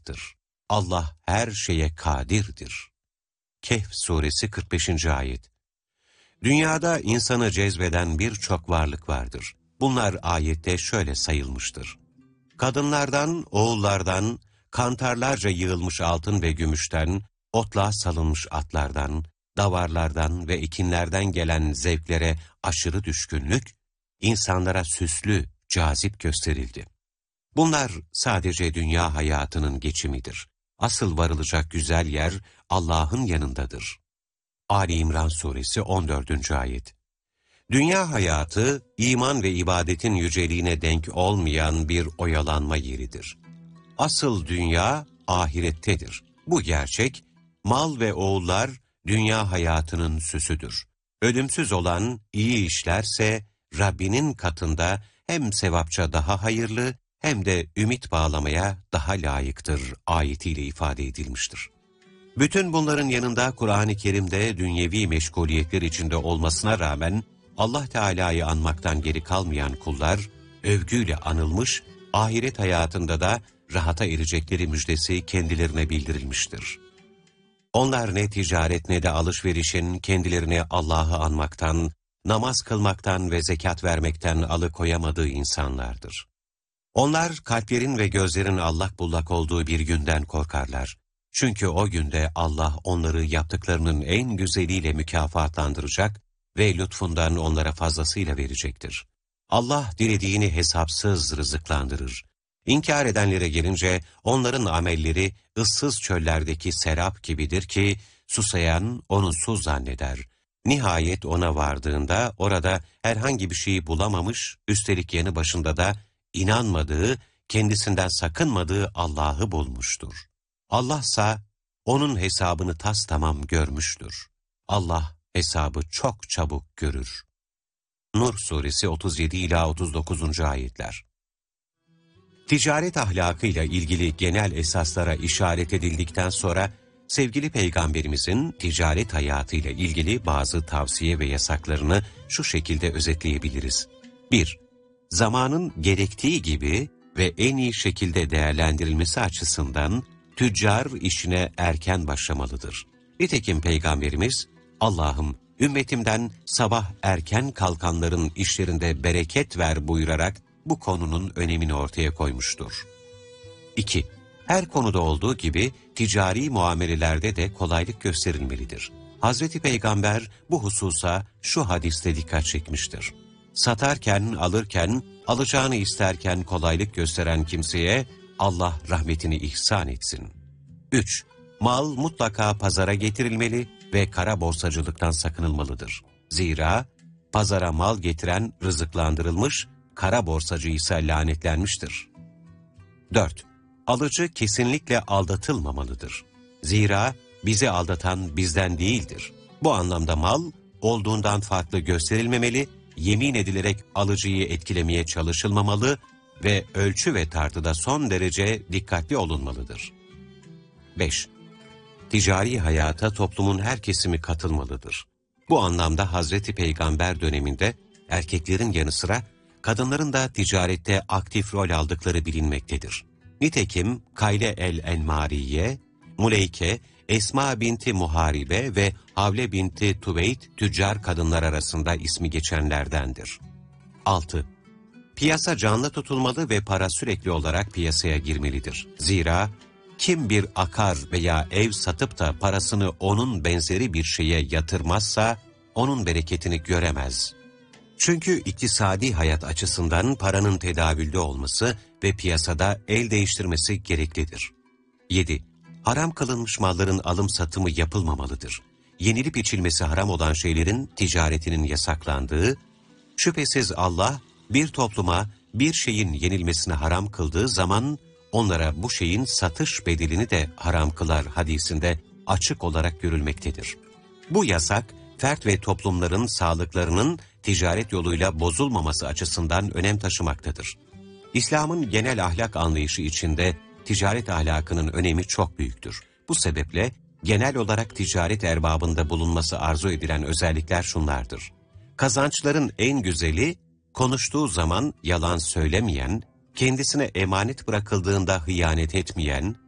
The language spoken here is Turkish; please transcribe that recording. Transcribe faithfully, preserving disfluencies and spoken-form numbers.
olacaktır. Allah her şeye kadirdir. Kehf suresi kırk beşinci ayet. Dünyada insanı cezbeden birçok varlık vardır. Bunlar ayette şöyle sayılmıştır. Kadınlardan, oğullardan, kantarlarca yığılmış altın ve gümüşten, otluğa salınmış atlardan, davarlardan ve ekinlerden gelen zevklere aşırı düşkünlük, insanlara süslü, cazip gösterildi. Bunlar sadece dünya hayatının geçimidir. Asıl varılacak güzel yer Allah'ın yanındadır. Ali İmran suresi on dördüncü ayet. Dünya hayatı, iman ve ibadetin yüceliğine denk olmayan bir oyalanma yeridir. Asıl dünya ahirettedir. Bu gerçek, mal ve oğullar dünya hayatının süsüdür. Ölümsüz olan iyi işlerse Rabbinin katında hem sevapça daha hayırlı hem de ümit bağlamaya daha layıktır ayetiyle ifade edilmiştir. Bütün bunların yanında Kur'an-ı Kerim'de dünyevi meşguliyetler içinde olmasına rağmen Allah Teala'yı anmaktan geri kalmayan kullar övgüyle anılmış, ahiret hayatında da rahata erecekleri müjdesi kendilerine bildirilmiştir. Onlar ne ticaret ne de alışverişin kendilerini Allah'ı anmaktan, namaz kılmaktan ve zekat vermekten alıkoyamadığı insanlardır. Onlar kalplerin ve gözlerin allak bullak olduğu bir günden korkarlar. Çünkü o günde Allah onları yaptıklarının en güzeliyle mükafatlandıracak ve lütfundan onlara fazlasıyla verecektir. Allah dilediğini hesapsız rızıklandırır. İnkar edenlere gelince onların amelleri ıssız çöllerdeki serap gibidir ki susayan onu su zanneder. Nihayet ona vardığında orada herhangi bir şeyi bulamamış, üstelik yanı başında da inanmadığı, kendisinden sakınmadığı Allah'ı bulmuştur. Allah'sa onun hesabını tastamam görmüştür. Allah hesabı çok çabuk görür. Nur suresi otuz yedi ila otuz dokuzuncu ayetler. Ticaret ahlakıyla ilgili genel esaslara işaret edildikten sonra sevgili Peygamberimizin ticaret hayatıyla ilgili bazı tavsiye ve yasaklarını şu şekilde özetleyebiliriz. bir. Zamanın gerektiği gibi ve en iyi şekilde değerlendirilmesi açısından tüccar işine erken başlamalıdır. Nitekim Peygamberimiz, Allah'ım ümmetimden sabah erken kalkanların işlerinde bereket ver buyurarak bu konunun önemini ortaya koymuştur. iki. Her konuda olduğu gibi ticari muamelelerde de kolaylık gösterilmelidir. Hazreti Peygamber bu hususa şu hadiste dikkat çekmiştir. Satarken, alırken, alacağını isterken kolaylık gösteren kimseye Allah rahmetini ihsan etsin. üç. Mal mutlaka pazara getirilmeli ve kara borsacılıktan sakınılmalıdır. Zira pazara mal getiren rızıklandırılmış, kara borsacı ise lanetlenmiştir. dört. Alıcı kesinlikle aldatılmamalıdır. Zira bizi aldatan bizden değildir. Bu anlamda mal olduğundan farklı gösterilmemeli, yemin edilerek alıcıyı etkilemeye çalışılmamalı ve ölçü ve tartıda son derece dikkatli olunmalıdır. beş. Ticari hayata toplumun her kesimi katılmalıdır. Bu anlamda Hazreti Peygamber döneminde erkeklerin yanı sıra kadınların da ticarette aktif rol aldıkları bilinmektedir. Nitekim Kayle el-Enmariye, Muleyke, Esma binti Muharibe ve Havle binti Tuveyt tüccar kadınlar arasında ismi geçenlerdendir. altı. Piyasa canlı tutulmalı ve para sürekli olarak piyasaya girmelidir. Zira kim bir akar veya ev satıp da parasını onun benzeri bir şeye yatırmazsa onun bereketini göremez. Çünkü iktisadi hayat açısından paranın tedavülde olması ve piyasada el değiştirmesi gereklidir. yedi. Haram kılınmış malların alım satımı yapılmamalıdır. Yenilip içilmesi haram olan şeylerin ticaretinin yasaklandığı, şüphesiz Allah bir topluma bir şeyin yenilmesini haram kıldığı zaman onlara bu şeyin satış bedelini de haram kılar hadisinde açık olarak görülmektedir. Bu yasak, fert ve toplumların sağlıklarının ticaret yoluyla bozulmaması açısından önem taşımaktadır. İslam'ın genel ahlak anlayışı içinde ticaret ahlakının önemi çok büyüktür. Bu sebeple genel olarak ticaret erbabında bulunması arzu edilen özellikler şunlardır. Kazançların en güzeli, konuştuğu zaman yalan söylemeyen, kendisine emanet bırakıldığında hıyanet etmeyen,